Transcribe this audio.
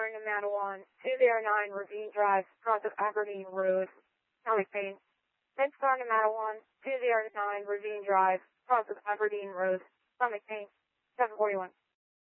starting to Madawan, 209 Ravine Drive, cross of Aberdeen Road, Stomach pain. Then starting to Madawan, 209 Ravine Drive, cross of Aberdeen Road, stomach pain, 741.